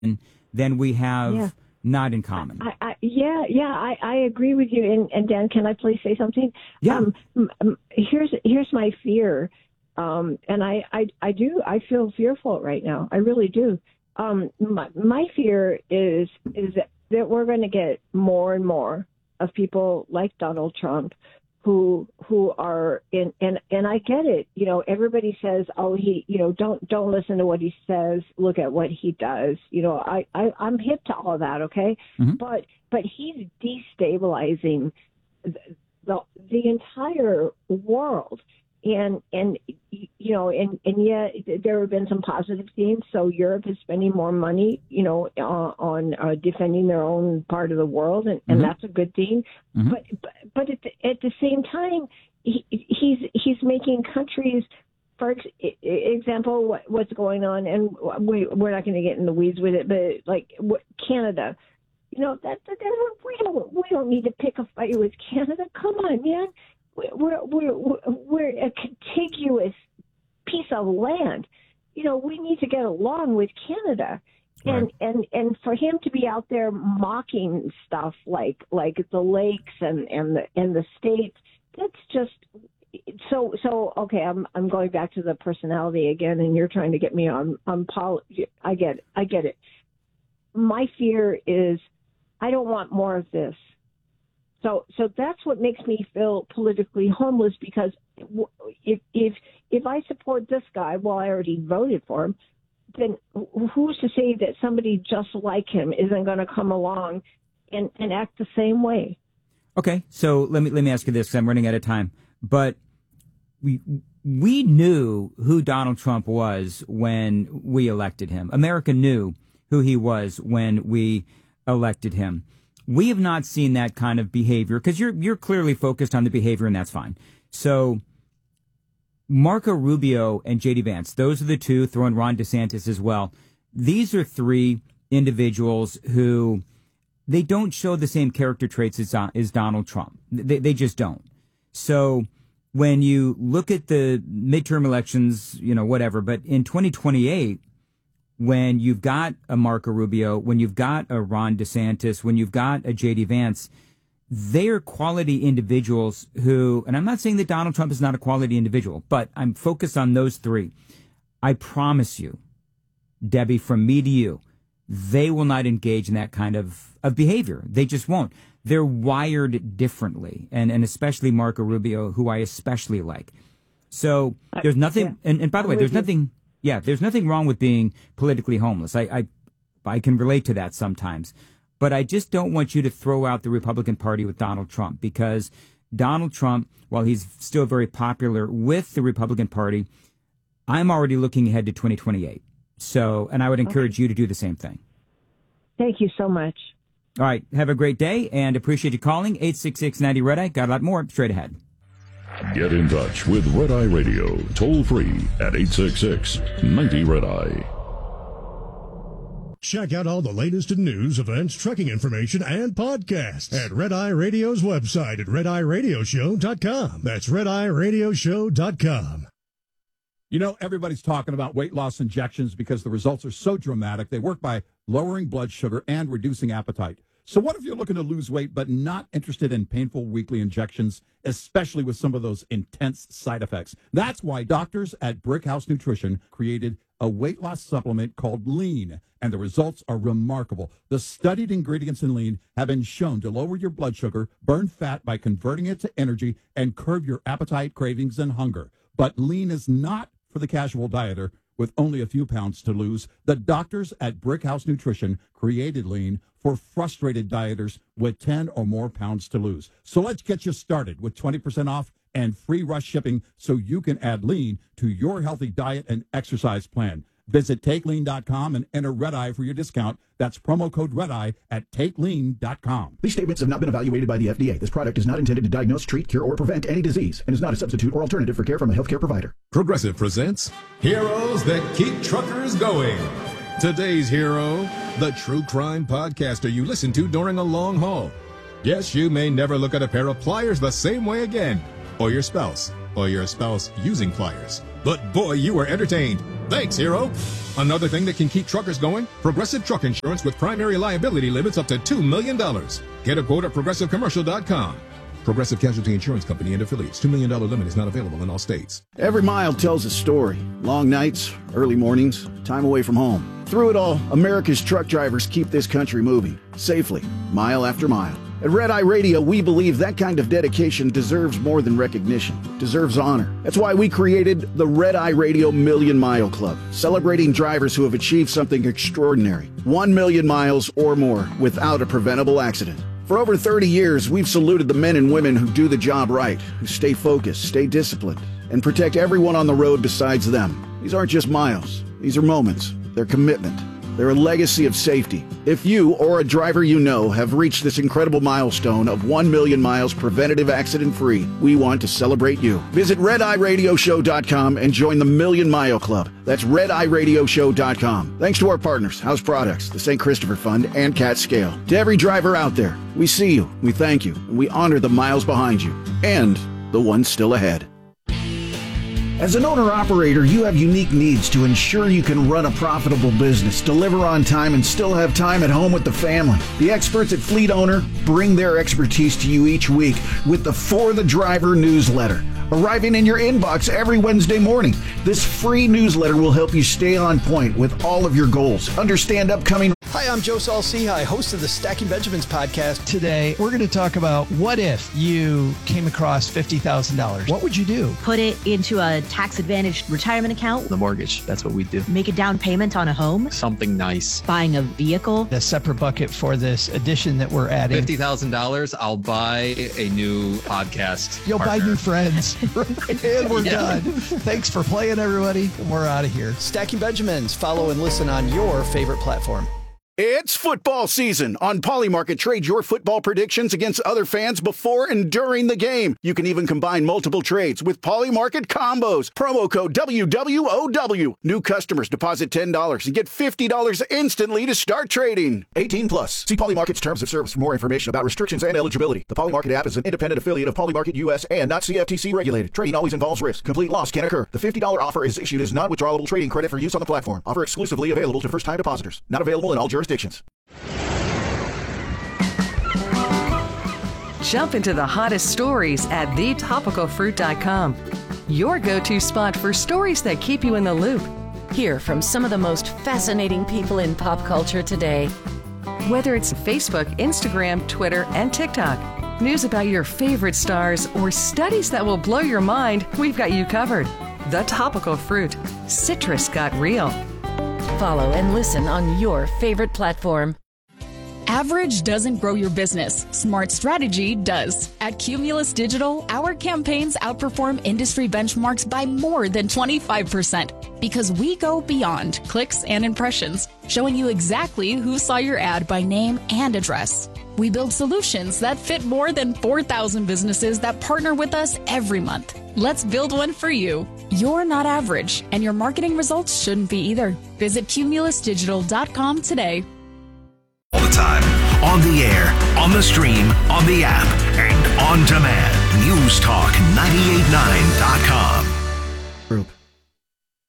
than we have not in common. I agree with you. And Dan, can I please say something? Yeah. Here's my fear. And I feel fearful right now. I really do. My fear is that we're going to get more and more of people like Donald Trump who are in, and I get it. You know, everybody says, oh, don't listen to what he says. Look at what he does. You know, I'm hip to all of that. Okay. Mm-hmm. But he's destabilizing the entire world. And you know, and yet there have been some positive themes. So Europe is spending more money, you know, on defending their own part of the world, and that's a good thing. Mm-hmm. But at the same time, he's making countries, for example, what's going on, and we're not going to get in the weeds with it, but like Canada. You know, we don't need to pick a fight with Canada. Come on, man. We're a contiguous piece of land. You know, we need to get along with Canada. Right. And for him to be out there mocking stuff like the lakes and the states, that's just so okay. I'm going back to the personality again, and you're trying to get me on I get it. My fear is I don't want more of this. So that's what makes me feel politically homeless, because if I support this guy, well, I already voted for him, then who's to say that somebody just like him isn't going to come along and act the same way? Okay, so let me ask you this, because I'm running out of time. But we knew who Donald Trump was when we elected him. America knew who he was when we elected him. We have not seen that kind of behavior, because you're clearly focused on the behavior, and that's fine. So Marco Rubio and J.D. Vance, those are the two, throwing Ron DeSantis as well. These are three individuals who, they don't show the same character traits as Donald Trump. They just don't. So when you look at the midterm elections, you know, whatever, but in 2028, when you've got a Marco Rubio, when you've got a Ron DeSantis, when you've got a J.D. Vance, they're quality individuals who, and I'm not saying that Donald Trump is not a quality individual, but I'm focused on those three. I promise you, Debbie, from me to you, they will not engage in that kind of behavior. They just won't. They're wired differently, and especially Marco Rubio, who I especially like. So there's nothing, and by the way, there's nothing... Yeah, there's nothing wrong with being politically homeless. I can relate to that sometimes. But I just don't want you to throw out the Republican Party with Donald Trump, because Donald Trump, while he's still very popular with the Republican Party, I'm already looking ahead to 2028. So, and I would encourage you to do the same thing. Thank you so much. All right. Have a great day, and appreciate you calling. 866-90-RED-EYE. Got a lot more straight ahead. Get in touch with Red Eye Radio, toll free at 866-90-RED-EYE. Check out all the latest in news, events, trucking information, and podcasts at Red Eye Radio's website at RedEyeRadioshow.com. That's RedEyeRadioshow.com. You know, everybody's talking about weight loss injections because the results are so dramatic. They work by lowering blood sugar and reducing appetite. So what if you're looking to lose weight but not interested in painful weekly injections, especially with some of those intense side effects? That's why doctors at Brickhouse Nutrition created a weight loss supplement called Lean, and the results are remarkable. The studied ingredients in Lean have been shown to lower your blood sugar, burn fat by converting it to energy, and curb your appetite, cravings, and hunger. But Lean is not for the casual dieter with only a few pounds to lose. The doctors at Brickhouse Nutrition created Lean for frustrated dieters with 10 or more pounds to lose. So let's get you started with 20% off and free rush shipping so you can add Lean to your healthy diet and exercise plan. Visit TakeLean.com and enter Red Eye for your discount. That's promo code Red Eye at TakeLean.com. These statements have not been evaluated by the FDA. This product is not intended to diagnose, treat, cure, or prevent any disease and is not a substitute or alternative for care from a healthcare provider. Progressive presents Heroes That Keep Truckers Going. Today's hero, the true crime podcaster you listen to during a long haul. Yes, you may never look at a pair of pliers the same way again, or your spouse using pliers. But boy, you were entertained. Thanks, Hero. Another thing that can keep truckers going? Progressive Truck Insurance with primary liability limits up to $2 million. Get a quote at progressivecommercial.com. Progressive Casualty Insurance Company and affiliates. $2 million limit is not available in all states. Every mile tells a story. Long nights, early mornings, time away from home. Through it all, America's truck drivers keep this country moving, safely, mile after mile. At Red Eye Radio, we believe that kind of dedication deserves more than recognition, deserves honor. That's why we created the Red Eye Radio Million Mile Club, celebrating drivers who have achieved something extraordinary. 1 million miles or more without a preventable accident. For over 30 years, we've saluted the men and women who do the job right, who stay focused, stay disciplined, and protect everyone on the road besides them. These aren't just miles. These are moments. They're commitment. They're a legacy of safety. If you or a driver you know have reached this incredible milestone of 1 million miles preventative accident-free, we want to celebrate you. Visit RedEyeRadioShow.com and join the Million Mile Club. That's RedEyeRadioShow.com. Thanks to our partners, House Products, the St. Christopher Fund, and Cat Scale. To every driver out there, we see you, we thank you, and we honor the miles behind you, and the ones still ahead. As an owner-operator, you have unique needs to ensure you can run a profitable business, deliver on time, and still have time at home with the family. The experts at Fleet Owner bring their expertise to you each week with the For the Driver newsletter, arriving in your inbox every Wednesday morning. This free newsletter will help you stay on point with all of your goals, understand upcoming... Hi, I'm Joe Saul-Sehy, host of the Stacking Benjamins podcast. Today, we're going to talk about what if you came across $50,000? What would you do? Put it into a tax-advantaged retirement account. The mortgage, that's what we do. Make a down payment on a home. Something nice. Buying a vehicle. A separate bucket for this addition that we're adding. $50,000, I'll buy a new podcast You'll partner. buy new friends. And we're done. Thanks for playing, everybody. We're out of here. Stacking Benjamins. Follow and listen on your favorite platform. It's football season. On Polymarket, trade your football predictions against other fans before and during the game. You can even combine multiple trades with Polymarket combos. Promo code WWOW. New customers deposit $10 and get $50 instantly to start trading. 18 plus. See Polymarket's terms of service for more information about restrictions and eligibility. The Polymarket app is an independent affiliate of Polymarket US and not CFTC regulated. Trading always involves risk. Complete loss can occur. The $50 offer is issued as non-withdrawable trading credit for use on the platform. Offer exclusively available to first-time depositors. Not available in all jurisdictions. Jump into the hottest stories at thetopicalfruit.com. Your go-to spot for stories that keep you in the loop. Hear from some of the most fascinating people in pop culture today. Whether it's Facebook, Instagram, Twitter, and TikTok, news about your favorite stars, or studies that will blow your mind, we've got you covered. The Topical Fruit. Citrus got real. Follow and listen on your favorite platform. Average doesn't grow your business. Smart strategy does. At Cumulus Digital, our campaigns outperform industry benchmarks by more than 25% because we go beyond clicks and impressions, showing you exactly who saw your ad by name and address. We build solutions that fit more than 4,000 businesses that partner with us every month. Let's build one for you. You're not average, and your marketing results shouldn't be either. Visit cumulusdigital.com today. All the time, on the air, on the stream, on the app, and on demand. News Talk 98.9.com. Group.